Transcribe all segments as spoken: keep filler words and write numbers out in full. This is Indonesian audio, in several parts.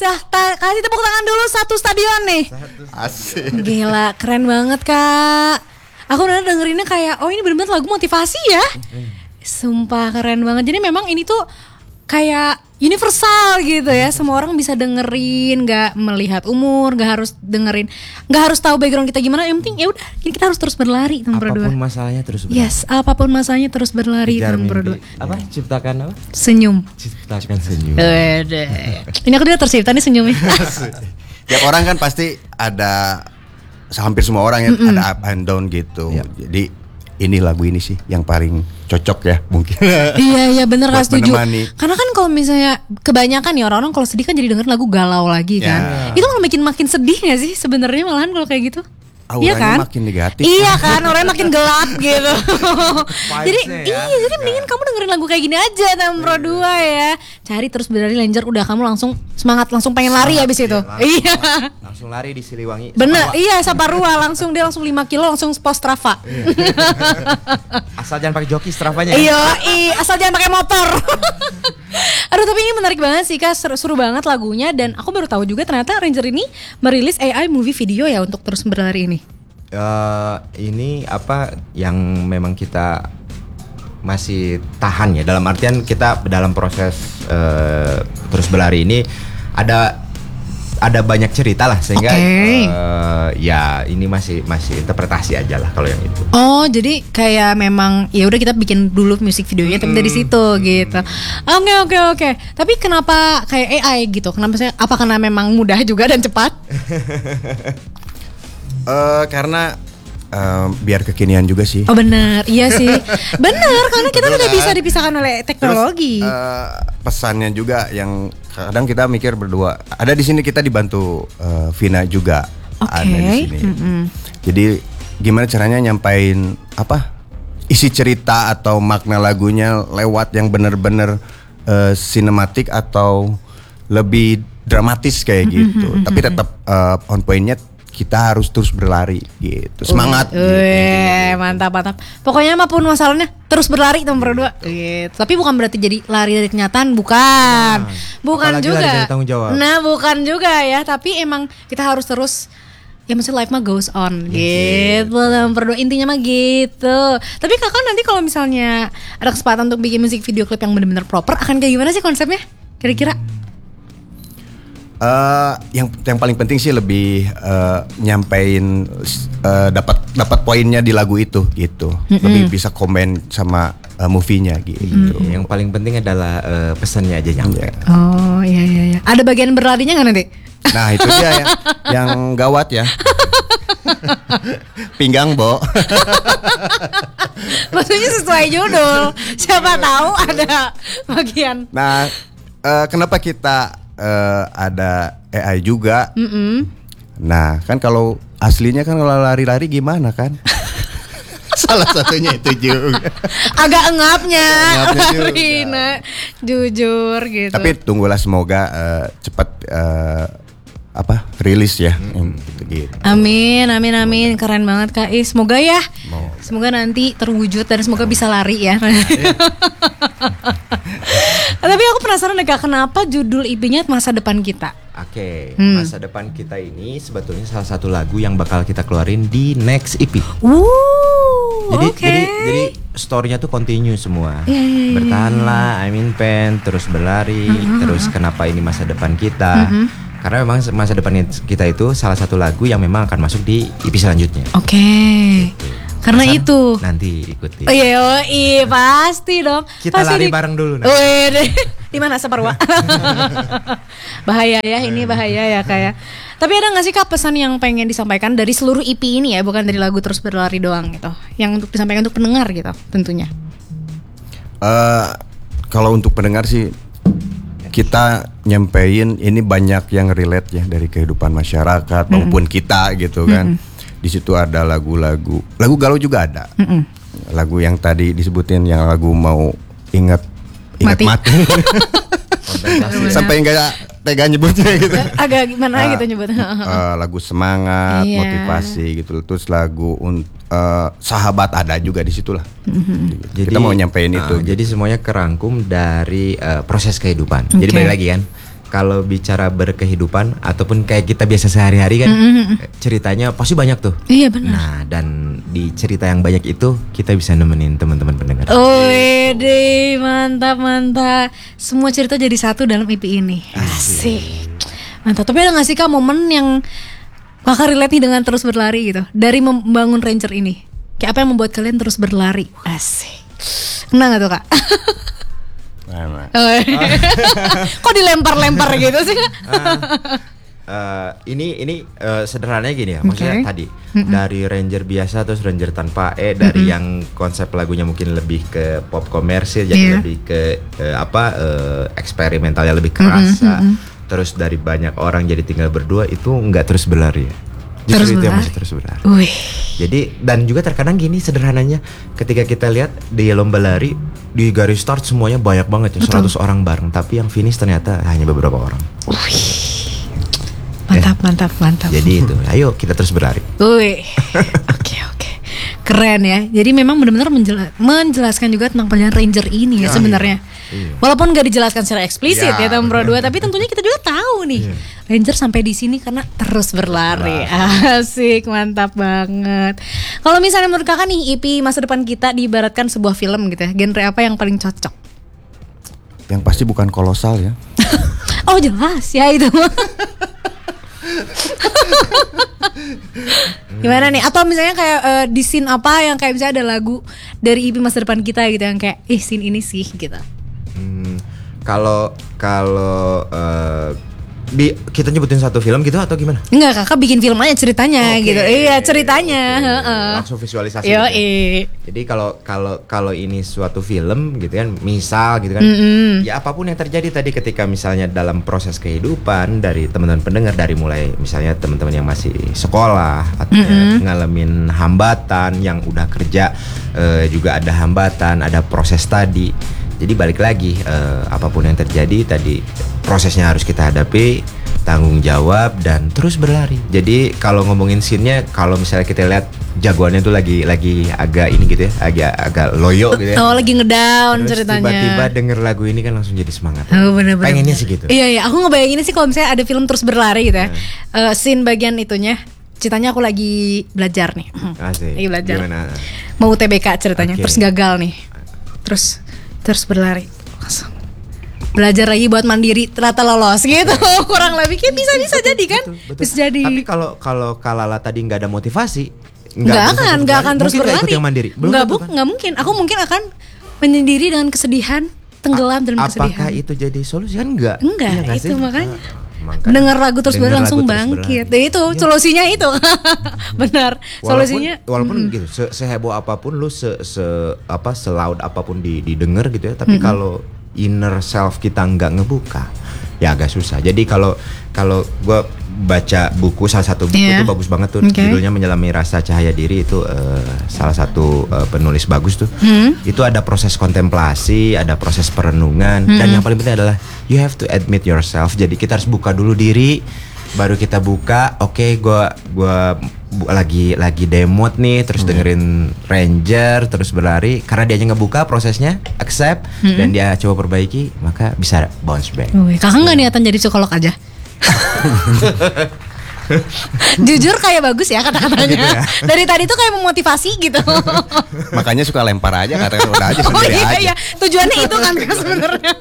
dah, ta- kasih tepuk tangan dulu satu stadion nih. Asik. Gila, keren banget Kak. Aku udah dengerinnya kayak, oh ini benar-benar lagu motivasi ya. Sumpah keren banget. Jadi memang ini tuh kayak universal gitu ya. Semua orang bisa dengerin, nggak melihat umur, nggak harus dengerin, nggak harus tahu background kita gimana. Yang penting ya udah, kita harus terus berlari teman berdua. Apapun masalahnya terus berlari. Yes, apapun masalahnya terus berlari teman berdua. Apa? Ciptakan apa? Senyum. Ciptakan senyum. Udah. Ini aku udah tercipta nih senyumnya. Tiap orang kan pasti ada, hampir semua orang yang Mm-mm. ada up and down gitu. Ya. Jadi ini lagu ini sih yang paling cocok ya mungkin. Iya iya bener Kak, Buat setuju. menemani. Karena kan kalau misalnya kebanyakan nih orang-orang kalau sedih kan jadi denger lagu galau lagi kan. Ya. Itu malah makin makin sedih gak sih sebenarnya malahan kalau kayak gitu? Iya Auranya kan? makin negatif. Iya kan, orangnya makin gelap gitu. Jadi ya. iya, jadi mendingan kamu dengerin lagu kayak gini aja Tambro dua ya. Cari terus berlari Lenjer, udah kamu langsung semangat, langsung pengen lari abis itu. Iya. Langsung lari di Siliwangi. Bener, iya Saparua langsung dia langsung lima kilo langsung post Strava. Asal jangan pakai joki Stravanya. Iya, i, asal jangan pakai motor. Aduh tapi ini menarik banget sih Kak, seru, seru banget lagunya. Dan aku baru tahu juga ternyata Ranger ini merilis A I movie video ya untuk terus berlari ini. Eh, ini apa yang memang kita masih tahan ya, dalam artian kita dalam proses eh, terus berlari ini ada ada banyak cerita lah sehingga Oke. eh, ya ini masih masih interpretasi aja lah kalau yang itu. Oh jadi kayak memang ya udah kita bikin dulu musik videonya tapi dari situ gitu. Oke oke oke. Tapi kenapa kayak A I gitu? Kenapa saya? Apa karena memang mudah juga dan cepat? Eh, karena eh, biar kekinian juga sih. Oh benar, iya sih. Benar karena kita Betul tidak kan? bisa dipisahkan oleh teknologi. Terus, eh, pesannya juga yang kadang kita mikir berdua. Ada di sini kita dibantu eh, Vina juga. Oke. Ada di sini. Mm-mm. Jadi gimana caranya nyampain apa isi cerita atau makna lagunya lewat yang benar-benar eh, sinematik atau lebih dramatis kayak gitu. Tapi tetap eh, on pointnya kita harus terus berlari gitu. Semangat. gitu. Wih, mantap mantap. Pokoknya apapun masalahnya terus berlari teman berdua. Gitu. Tapi bukan berarti jadi lari dari kenyataan, bukan. Bukan Apalagi juga. lari dari tanggung jawab. Nah, bukan juga ya, tapi emang kita harus terus ya mesti life mah goes on gitu teman berdua, intinya mah gitu. Tapi Kakak nanti kalau misalnya ada kesempatan untuk bikin musik video klip yang benar-benar proper akan kayak gimana sih konsepnya? Kira-kira? Eh, yang yang paling penting sih lebih eh, nyampein eh, dapat dapat poinnya di lagu itu gitu. Lebih bisa komen sama eh, movie-nya gitu. Yang paling penting adalah eh, pesannya aja nyampe. Ya. Oh iya iya iya. Ada bagian berlarinya nggak nanti? Nah itu dia yang, yang gawat ya. Pinggang, Bo. Maksudnya sesuai judul. Siapa tahu ada bagian. Nah, eh, kenapa kita eh, ada A I juga? Mm-mm. Nah, kan kalau aslinya kan kalau lari-lari gimana kan? Salah satunya itu juga. Agak engapnya, Engapnya juga. Rina, jujur gitu. Tapi tunggulah semoga eh, cepat eh, apa rilis ya. Hmm, gitu, gitu. Amin, amin, amin. Keren banget Kak Is. Semoga ya. Semoga nanti terwujud dan semoga bisa lari ya. Tapi aku penasaran deh Kak, kenapa judul I P-nya Masa Depan Kita? Oke, Hmm. masa depan kita ini sebetulnya salah satu lagu yang bakal kita keluarin di next E P. Wuh, Jadi oke. jadi jadi story-nya tuh continue semua. Iya, iya, iya, Bertahanlah, I'm in pain, terus berlari, terus kenapa ini masa depan kita? Karena memang masa depan kita itu salah satu lagu yang memang akan masuk di E P selanjutnya. Oke. Karena Penasaran? itu. Nanti ikuti. Oh iya, oh, iya, pasti dong. Kita Pasti lari di- bareng dulu, nah. Wih, di mana Saparwa? Bahaya ya, ini bahaya ya kayak. Tapi ada nggak sih Kak pesan yang pengen disampaikan dari seluruh E P ini ya, bukan dari lagu Terus Berlari doang gitu, yang untuk disampaikan untuk pendengar gitu, tentunya. Eh, kalau untuk pendengar sih kita nyampein ini banyak yang relate ya dari kehidupan masyarakat maupun kita gitu kan. Di situ ada lagu-lagu, lagu galau juga ada. Mm-mm. Lagu yang tadi disebutin yang lagu mau ingat ingat Mati. mati. Sampai enggak tega nyebutnya gitu. Agak gimana Ah, gitu nyebutnya. eh, lagu semangat, Iya. motivasi gitu. Terus lagu un- eh, sahabat ada juga di situ lah. Jadi, Kita mau nyampein ah, itu. Jadi semuanya kerangkum dari eh, proses kehidupan. Jadi Oke. balik lagi kan, kalau bicara berkehidupan ataupun kayak kita biasa sehari-hari kan mm-hmm. ceritanya pasti banyak tuh. Iya benar. Nah dan di cerita yang banyak itu kita bisa nemenin teman-teman pendengar. Oh deh, mantap mantap. Semua cerita jadi satu dalam I P ini. Asik. Mantap. Tapi ada nggak sih Kak momen yang Kakak relate nih dengan terus berlari gitu dari membangun Ranger ini? Kayak apa yang membuat kalian terus berlari? Asik. Kena gak tuh Kak? Nah, oh, kok dilempar-lempar gitu sih? Uh, uh, ini ini uh, sederhananya gini ya, maksudnya Okay. tadi Mm-mm. dari Ranger biasa terus Ranger tanpa E, dari Mm-mm. yang konsep lagunya mungkin lebih ke pop komersil, jadi Yeah. lebih ke uh, apa uh, eksperimentalnya lebih kerasa. Mm-mm, mm-mm. Terus dari banyak orang jadi tinggal berdua itu nggak terus berlari ya. Justru Terus itu yang berlari? masih terus berlari. Wih. Jadi dan juga terkadang gini sederhananya ketika kita lihat di lomba lari di garis start semuanya banyak banget ya seratus orang bareng, tapi yang finish ternyata hanya beberapa orang. Wih. Mantap, mantap, mantap. Jadi itu, ayo kita terus berlari. Wih. Oke, oke. Keren ya. Jadi memang benar-benar menjela- menjelaskan juga tentang pilihan Ranger ini ya, Ya, sebenarnya. iya. Walaupun gak dijelaskan secara eksplisit ya, Ya, tahun Pro bener. dua, tapi tentunya kita juga tahu nih. Iya. Ranger sampai di sini karena terus berlari. Asik, mantap banget. Kalau misalnya menurut Kakak nih, I P masa depan kita diibaratkan sebuah film gitu ya. Genre apa yang paling cocok? yang pasti bukan kolosal ya. Oh, jelas ya itu. Gimana nih? Atau misalnya kayak uh, di scene apa yang kayak misalnya ada lagu dari I P masa depan kita gitu yang kayak ih scene ini sih gitu. Hmm, Kalau kalau uh, di kita nyebutin satu film gitu atau gimana? Enggak, Kakak bikin film aja ceritanya Oke, gitu. Iya, ceritanya, oke. heeh. Langsung visualisasi. Yo, gitu ya. Jadi kalau kalau kalau ini suatu film gitu kan, misal gitu kan, Mm-mm. ya apapun yang terjadi tadi ketika misalnya dalam proses kehidupan dari teman-teman pendengar, dari mulai misalnya teman-teman yang masih sekolah atau Mm-mm. ngalamin hambatan, yang udah kerja eh, juga ada hambatan, ada proses tadi. Jadi balik lagi eh, apapun yang terjadi tadi prosesnya harus kita hadapi, tanggung jawab dan terus berlari. Jadi kalau ngomongin scene-nya, kalau misalnya kita lihat jagoannya tuh lagi lagi agak ini gitu ya, agak agak loyo gitu ya. Oh, lagi ngedown Terus ceritanya. tiba-tiba denger lagu ini kan langsung jadi semangat. Oh, bener-bener. Pengennya sih gitu. Iya, iya. Aku ngebayanginnya sih kalau misalnya ada film terus berlari gitu ya. Eh, scene bagian itunya. Ceritanya aku lagi belajar nih. Asik. Lagi belajar. Gimana? Mau U T B K ceritanya. Oke. Terus gagal nih. Terus terus berlari. Langsung belajar lagi buat mandiri, ternyata lolos gitu. Kurang lebih kayak bisa-bisa jadi kan? Betul, betul. Bisa jadi. Tapi kalau kalau Kalala tadi nggak ada motivasi, Nggak akan, nggak akan terus mungkin nggak berlari. ikut yang mandiri. Belum Nggak, tentu bu, kan? nggak mungkin. Aku mungkin akan menyendiri dengan kesedihan, tenggelam dalam kesedihan. Apakah itu jadi solusi kan enggak? Enggak, Iya nggak itu sih? makanya. Ah, makanya. Dengar lagu terus Dengar berlari langsung lagu terus bangkit. berlari. Itu Iya. solusinya itu. Benar. Walaupun, Solusinya walaupun gitu se seheboh apapun lu se, se apa selaut apapun di didengar gitu ya, tapi Mm-mm. kalau inner self kita nggak ngebuka ya agak susah. Jadi kalau kalau gue baca buku, salah satu buku Iya. tuh bagus banget tuh, Oke. judulnya Menyelami Rasa Cahaya Diri, itu eh, salah satu eh, penulis bagus tuh. Hmm. Itu ada proses kontemplasi, ada proses perenungan, dan Hmm. yang paling penting adalah you have to admit yourself. Jadi kita harus buka dulu diri, baru kita buka. Oke, gua gua bu- lagi lagi demot nih, terus dengerin Ranger, terus berlari. Karena dia ngebuka prosesnya, accept, Hmm. dan dia coba perbaiki, maka bisa bounce back. Wih, Kakak nggak niatan jadi psikolog aja? Jujur kayak bagus ya kata-katanya. Gitu ya. Dari tadi tuh kayak memotivasi gitu. Makanya suka lempar aja, katakan udah aja Oh sendiri iya aja. iya, tujuannya itu kan Kak, sebenarnya.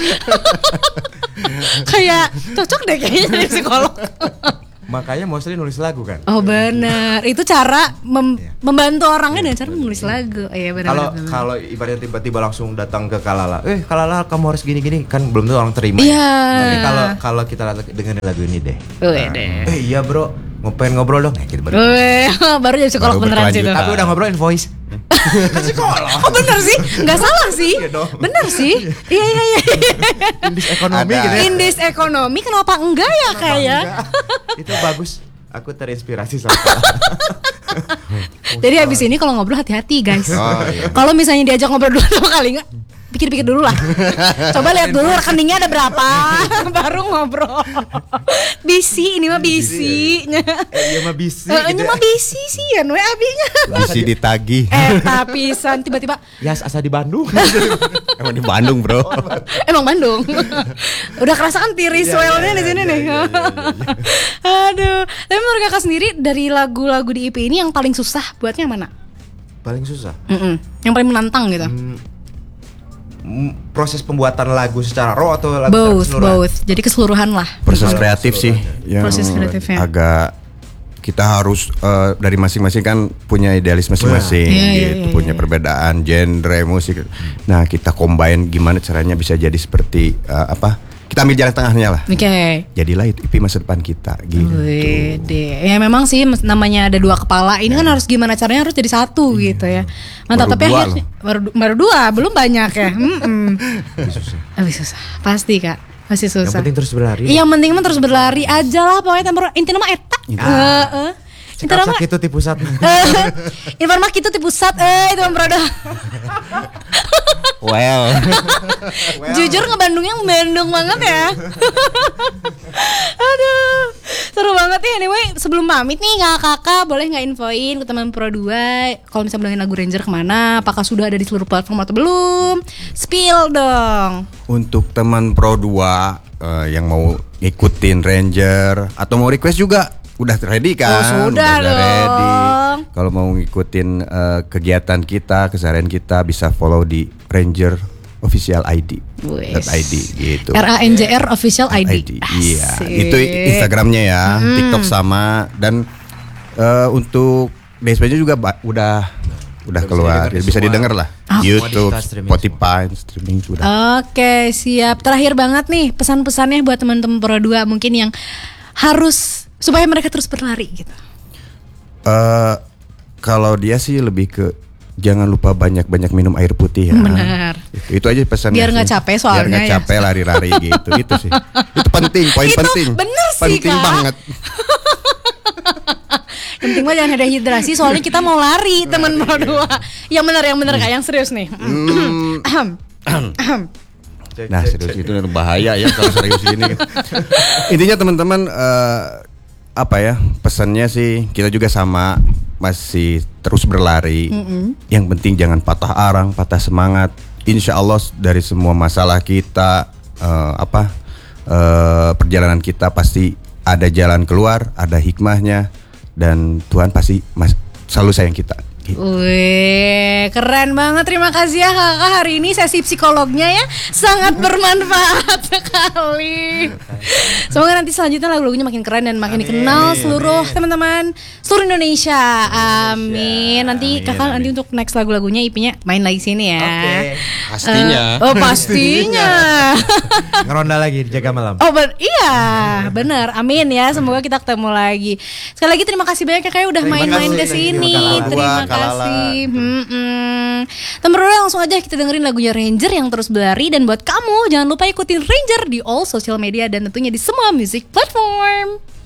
Kayak cocok deh kayaknya jadi psikolog. Makanya mostly nulis lagu kan. Oh benar, itu cara mem- Iya. membantu orangnya dengan cara menulis lagu. Oh, iya benar. Kalau benar, benar. kalau ibaratnya tiba-tiba langsung datang ke Kalala, eh Kalala kamu harus gini-gini, kan belum tentu orang terima. Iya. Ya. Tapi kalau kalau kita dengerin lagu ini deh. Wih, deh. Eh iya bro, mau pengen ngobrol dong, eh, gitu baru. Wih, baru jadi psikolog Baru beneran sih berkelanjutan. itu. Tapi udah ngobrolin voice. Oh bener sih, nggak salah sih, Iya dong. bener sih. Iya iya iya. Indis ekonomi Ada. gitu ya. Indis ekonomi kenapa enggak ya kayak? Enggak. Itu bagus. Aku terinspirasi sama Jadi habis ini kalau ngobrol hati-hati guys. Oh, iya. Kalau misalnya diajak ngobrol dua kali enggak, pikir-pikir dulu lah. Coba lihat dulu rekeningnya ada berapa, baru ngobrol. Bisi, ini mah bisinya. Eh, iya mah bisi. Eh, ini mah bisi sih ya, we abinya. Bisi ditagih. Eh, tapi san tiba-tiba. Ya asa di Bandung. Emang di Bandung, Bro. Emang Bandung. Udah kerasa kan tiris Iya, swellnya iya, di sini iya, nih. iya, iya, iya. Aduh. Tapi menurut kakak sendiri dari lagu-lagu di E P ini yang paling susah buatnya mana? Paling susah. Mm-mm. Yang paling menantang gitu. Hmm, m- proses pembuatan lagu secara raw atau lagu Both, secara keseluruhan? both. Jadi keseluruhan lah. Proses kreatif sih yang Proses kreatifnya. agak kita harus eh, dari masing-masing kan punya idealis masing-masing Wah. Iya, iya, gitu, iya, punya iya. perbedaan genre musik. Nah, kita combine gimana caranya bisa jadi seperti eh, apa? Kita ambil jalan tengahnya lah. Oke. Okay. Jadilah itu E P masa depan kita gitu. Wede. Ya memang sih mes- namanya ada dua kepala. Ini kan harus gimana caranya harus jadi satu gitu ya. Mantap. Baru Tapi dua akhirnya baru, du- baru dua, belum banyak ya. Mm-mm. Lebih susah. Lebih susah. Pasti Kak. Pasti Yang susah. penting terus berlari. Yang penting mah terus berlari aja lah pokoknya tempur intinya mah eta. Heeh. Intinya Cekap mah sakit di pusat. informasi itu di pusat eh itu memproduk. Well. Jujur ngebandungnya Bandung banget ya. Aduh, seru banget nih. Anyway, sebelum pamit nih kakak-kakak boleh nggak infoin ke teman Pro dua kalau misalnya bilangin lagu Ranger kemana? Apakah sudah ada di seluruh platform atau belum? Spill dong. Untuk teman Pro dua eh, yang mau ngikutin Ranger atau mau request juga udah ready kan? Oh, sudah dong. ready. Kalau mau ngikutin eh, kegiatan kita, keseharian kita bisa follow di Ranger Official I D. Wes. .id gitu. R A N J R Official I D. I D. Iya, Asik. itu Instagramnya ya, TikTok sama dan eh, untuk D S P-nya juga ba- udah udah Bisa keluar, didengar di bisa semua. didengar lah. Ah. YouTube, Komoditas streaming Spotify, streaming sudah. Oke, siap. Terakhir banget nih pesan-pesannya buat teman-teman Pro dua mungkin yang harus supaya mereka terus berlari gitu. Eh, kalau dia sih lebih ke jangan lupa banyak-banyak minum air putih ya. Benar. Itu, itu aja pesannya. Biar nggak sih. capek soalnya Biar nggak ya. capek lari-lari gitu. Itu sih. Itu penting, poin Itu penting. bener sih, penting Kak. banget. Yang penting mah jangan ada hidrasi soalnya kita mau lari teman Pro dua. Yang benar yang benar Kak, yang serius nih. Ahem. Ahem. Nah, serius itu bahaya ya kalau serius gini. Intinya teman-teman eh, apa ya? Pesannya sih kita juga sama masih terus berlari. Yang penting jangan patah arang, patah semangat. Insya Allah dari semua masalah kita eh, apa eh, perjalanan kita pasti ada jalan keluar, ada hikmahnya dan Tuhan pasti mas, selalu sayang kita. Wih, keren banget. Terima kasih ya kakak, hari ini sesi psikolognya ya sangat bermanfaat sekali. Semoga nanti selanjutnya lagu-lagunya makin keren dan makin dikenal seluruh teman-teman seluruh Indonesia. Amin. Nanti kakak nanti untuk next lagu-lagunya I P-nya main lagi sini ya. Oke. Pastinya. Eh, oh pastinya. Ngeronda lagi di jaga malam. Oh ben iya, benar. Amin ya. Semoga kita ketemu lagi. Sekali lagi terima kasih banyak kakak udah Terima main-main kasih. ke sini. Terima kasih. Terima Kalala. kasih. Hmm-mm. Teman-teman langsung aja kita dengerin lagunya Ranger yang terus berlari, dan buat kamu jangan lupa ikutin Ranger di all social media dan tentunya di semua music platform.